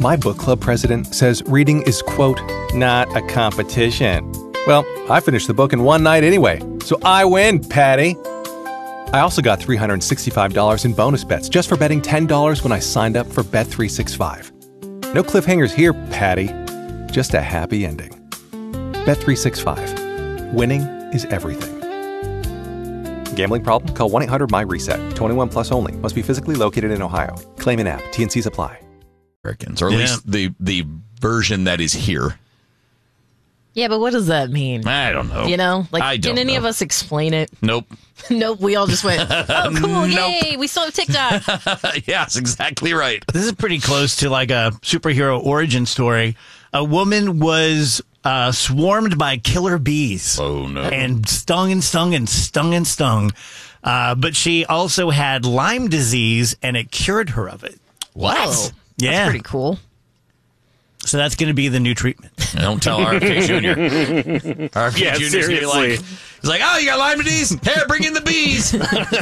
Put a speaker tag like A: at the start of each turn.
A: My book club president says reading is, quote, not a competition. Well, I finished the book in one night anyway, so I win, Patty. I also got $365 in bonus bets just for betting $10 when I signed up for Bet365. No cliffhangers here, Patty. Just a happy ending. Bet365. Winning is everything. Gambling problem? Call 1-800-MY-RESET. 21 plus only. Must be physically located in Ohio. Claim in app. T&Cs apply.
B: Americans, or at least the version that is here.
C: Yeah, but what does that mean?
B: I don't know.
C: You know? Like,
B: I don't
C: can any
B: know.
C: of us explain it?
B: Nope.
C: Nope. We all just went, oh, cool.
B: Nope.
C: Yay. We still have TikTok.
B: Yeah, that's exactly right.
D: This is pretty close to like a superhero origin story. A woman was swarmed by killer bees.
B: Oh, no.
D: And stung and stung and stung and stung. But she also had Lyme disease, and it cured her of it.
B: What?
C: Whoa.
D: Yeah.
C: That's pretty cool.
D: So that's going to be the new treatment.
B: Don't tell RFK Jr. RFK
E: Yeah,
B: Jr. is going to be like, he's like, oh, you got Lyme disease? Here, bring in the bees.